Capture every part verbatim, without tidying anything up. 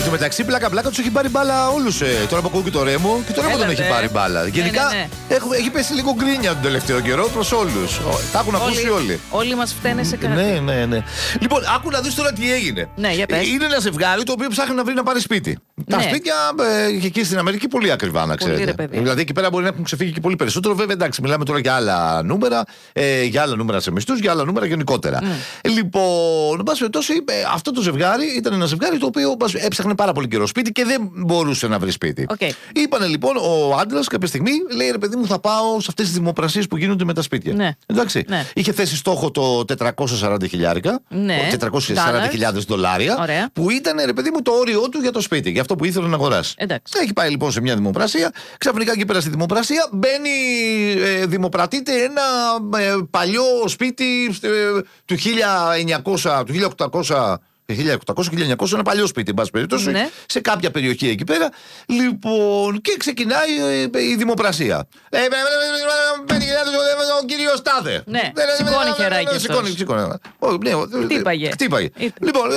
στο μεταξύ, πλάκα-πλάκα του έχει πάρει μπάλα όλου. Ε. Τώρα που ακούω και το Ρέμο, και το Ρέμο τον έχει πάρει μπάλα. Ναι, γενικά ναι, ναι. Έχω, έχει πέσει λίγο γκρίνια τον τελευταίο καιρό προς όλους. Τα έχουν όλοι, ακούσει όλοι. Όλοι μας φταίνε σε κάτι. Ναι, ναι, ναι. Λοιπόν, άκου να δεις τώρα τι έγινε. Ναι, για πες. Είναι ένα ζευγάρι το οποίο ψάχνει να βρει να πάρει σπίτι. Ναι. Τα σπίτια ε, εκεί στην Αμερική πολύ ακριβά, να ξέρετε. Πολύ, δηλαδή εκεί πέρα μπορεί να έχουν ξεφύγει και πολύ περισσότερο. Βέβαια, εντάξει, μιλάμε τώρα για άλλα νούμερα, ε, για άλλα νούμερα σε μισθούς, για άλλα νούμερα γενικότερα. Mm. Ε, λοιπόν, εν πάση περιπτώσει, αυτό το ζευγάρι ήταν ένα ζευγάρι το οποίο έψαχνε πάρα πολύ καιρό σπίτι και δεν μπορούσε να βρει σπίτι. Okay. Είπανε λοιπόν ο άντρας κάποια στιγμή, λέει ρε παιδί μου, θα πάω σε αυτές τις δημοπρασίες που γίνονται με τα σπίτια. Ναι. Εντάξει. Ναι. Είχε θέσει στόχο το τετρακόσια σαράντα χιλιάρικα, ναι. τετρακόσια σαράντα χιλιάδες δολάρια, ωραία. Που ήταν ρε παιδί μου το όριό του για το σπίτι, για αυτό που ήθελε να αγοράσει. Εντάξει. Έχει πάει λοιπόν σε μια δημοπρασία, ξαφνικά εκεί πέρα στη δημοπρασία μπαίνει, ε, δημοπρατείται ένα ε, παλιό σπίτι ε, του χίλια εννιακόσια, του χίλια οκτακόσια. χίλια οκτακόσια χίλια εννιακόσια, ένα παλιό σπίτι, εν πάση περιπτώσει, ναι. Σε κάποια περιοχή εκεί πέρα. Λοιπόν, και ξεκινάει ε, η δημοπρασία. Ε, ο κύριος Τάδε. Ναι, σηκώνει χεράκι. Σηκώνει, σηκώνει. Χτύπαγε. Χτύπαγε. Λοιπόν,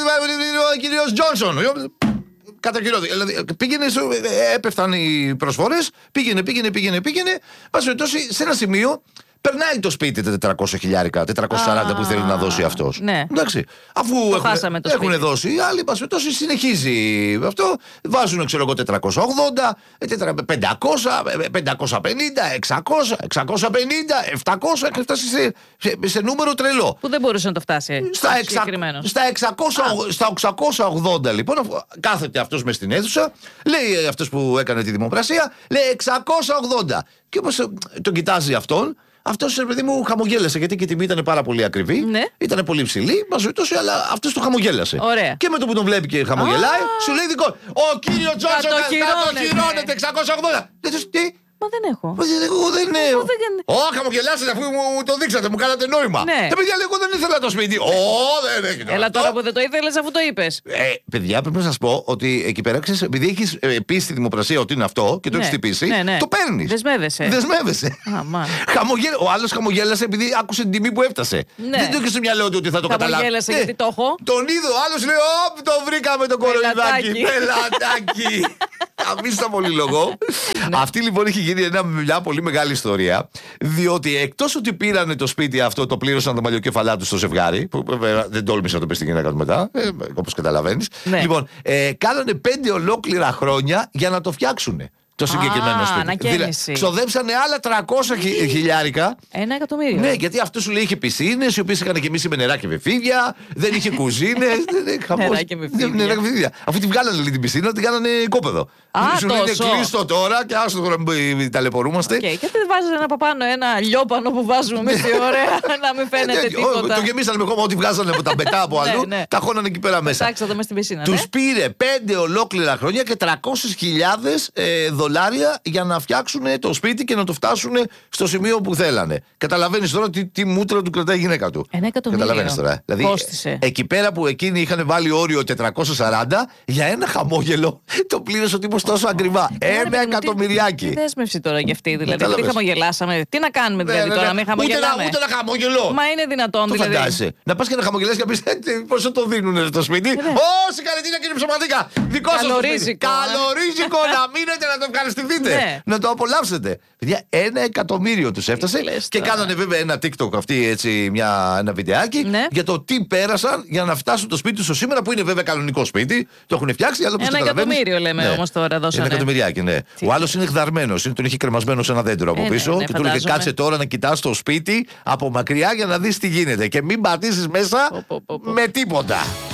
ο κύριος Τζόνσον. Κατακυρώθηκε. Δηλαδή, πήγαινε, έπεφταν οι προσφορές, πήγαινε, πήγαινε, πήγαινε, πήγαινε. Πάση περιπτώσει, σε ένα σημείο. Περνάει το σπίτι τα τετρακόσια χιλιάρικα, τετρακόσια σαράντα που θέλει να δώσει αυτός. Ναι. Εντάξει. Αφού έχουν, έχουν δώσει, οι άλλοι πασπετώσει συνεχίζει αυτό. Βάζουν, ξέρω εγώ, τετρακόσια ογδόντα, πεντακόσια, πεντακόσια πενήντα, εξακόσια, εξακόσια πενήντα, επτακόσια και φτάσει σε, σε, σε νούμερο τρελό. Που δεν μπορούσε να το φτάσει. Στα, εξα, στα, εξακόσια, στα εξακόσια ογδόντα λοιπόν, κάθεται αυτός μες στην αίθουσα, λέει αυτός που έκανε τη δημοπρασία, λέει εξακόσια ογδόντα. Και όπως τον κοιτάζει αυτόν. Αυτός, παιδί μου, χαμογέλασε γιατί και η τιμή ήταν πάρα πολύ ακριβή. Ναι. Ήταν πολύ ψηλή, μαζουτώσει, αλλά αυτός το χαμογέλασε. Ωραία. Και με το που τον βλέπει και χαμογελάει, ah. σου λέει δικό. Ο κύριο Τζόνσον κατοχυρώνεται εξακόσια ογδόντα. Τι. Μα δεν έχω. Μα δεν έχω, δεν είναι. Ω, χαμογελάσατε αφού μου το δείξατε, μου κάνατε νόημα. Ναι. Τα παιδιά λέει, εγώ δεν ήθελα το σπίτι. Ω, δεν έχει. Έλα τώρα που δεν το ήθελες αφού το είπες. Ε, παιδιά, πρέπει να σας πω ότι εκεί πέρα ξέρεις, επειδή έχεις ε, πει στη δημοπρασία ότι είναι αυτό και το ναι. έχεις χτυπήσει, ναι, ναι. το παίρνεις. Δεσμεύεσαι. Δεσμεύεσαι. Χαμογέλ... Ο άλλος χαμογέλασε επειδή άκουσε την τιμή που έφτασε. Ναι. Δεν το είχε στο μυαλό του ότι θα το καταλάβει. Χαμογέλασε γιατί το έχω. Τον είδε ο άλλος λέει, Ωπ, το βρήκαμε το κοροϊδάκι. Πελατάκι. Αμίστα πολύ λόγο. Αυτή λοιπόν έχει γίνει ένα, μια πολύ μεγάλη ιστορία. Διότι εκτός ότι πήρανε το σπίτι αυτό, το πλήρωσαν τα μαλλιοκέφαλά του στο ζευγάρι. Που βέβαια δεν τόλμησε να το πει στην γυναίκα του μετά, ε, όπως καταλαβαίνεις. Ναι. Λοιπόν, ε, κάνανε πέντε ολόκληρα χρόνια για να το φτιάξουν. Το συγκεκριμένο σπίτι. Δηλαδή, ξοδέψανε άλλα τριακόσια χιλιάρικα. Ένα εκατομμύριο. Ναι, γιατί αυτό σου λέει είχε πισίνες, οι οποίες είχαν γεμίσει με νερά και βεφίδια, δεν είχε κουζίνες. Νερά και βεφίδια. Αφού τη βγάλανε την πισίνα, την κάνανε κόπεδο. Σου λένε κλείστο τώρα και άστο τώρα μην ταλαιπωρούμαστε. Και γιατί δεν βάζανε από πάνω ένα λιόπανο που βάζουμε εμείς τι ωραία, να μην φαίνεται τίποτα. Το γεμίσανε με χώμα, ό,τι βγάζανε από τα μπετά από αλλού, τα χώνανε εκεί πέρα μέσα. Τους πήρε πέντε ολόκληρα χρόνια και τριακόσιες χιλιάδες δολάρια για να φτιάξουν το σπίτι και να το φτάσουν στο σημείο που θέλανε. Καταλαβαίνεις τώρα τι, τι μούτρα του κρατάει η γυναίκα του. Ένα εκατομμύριο. Καταλαβαίνεις τώρα. Δηλαδή, κόστησε. Εκεί πέρα που εκείνοι είχαν βάλει όριο τετρακόσια σαράντα, για ένα χαμόγελο το πλήρωσε ο τύπος τόσο ακριβά. Ένα εκατομμυριάκι. Τι δέσμευση τώρα για αυτή, δηλαδή. Τι χαμογελάσαμε. Τι να κάνουμε δηλαδή τώρα, να μην χαμογελάμε. Ούτε ένα χαμόγελο. Μα είναι δυνατόν δηλαδή. Φαντάζεσαι. Να πας και να χαμογελάσεις και να πεις πόσο το δίνουν στο σπίτι. Ω, συγχαρητήρια κύριε Ψωματίκα. Δικό σας σπίτι. Καλορίζικο να μείνετε να το ευχαριστηθείτε. Ναι. Να το απολαύσετε. Παιδιά, ένα εκατομμύριο τους έφτασε. Και κάνανε βέβαια ένα TikTok αυτή, έτσι, μια, ένα βιντεάκι ναι. για το τι πέρασαν για να φτάσουν το σπίτι του στο σήμερα, που είναι βέβαια κανονικό σπίτι. Το έχουν φτιάξει, αλλά ένα εκατομμύριο λέμε ναι. όμως τώρα. Δώσανε. Ένα εκατομμυριάκι, ναι. Τι. Ο άλλος είναι γδαρμένος, τον είχε κρεμασμένο σε ένα δέντρο από ε, πίσω ναι, ναι, και του έλεγε κάτσε τώρα να κοιτάς το σπίτι από μακριά για να δεις τι γίνεται. Και μην πατήσεις μέσα oh, oh, oh, oh. με τίποτα.